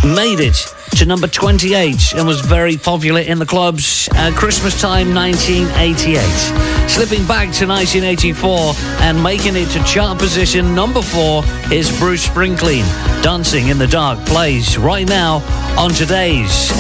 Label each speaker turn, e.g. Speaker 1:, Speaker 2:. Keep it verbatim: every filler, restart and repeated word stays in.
Speaker 1: made it to number twenty-eight and was very popular in the clubs at Christmas time nineteen eighty-eight. Slipping back to nineteen eighty-four and making it to chart position number four is Bruce Springsteen. Dancing in the Dark plays right now on today's